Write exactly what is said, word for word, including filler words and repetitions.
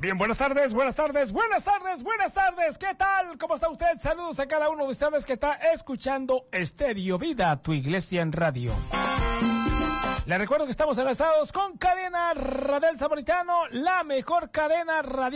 Bien, buenas tardes, buenas tardes, buenas tardes, buenas tardes. ¿Qué tal? ¿Cómo está usted? Saludos a cada uno de ustedes que está escuchando Estéreo Vida, tu iglesia en radio. Les recuerdo que estamos enlazados con Cadena Radial Samaritano, la mejor cadena radial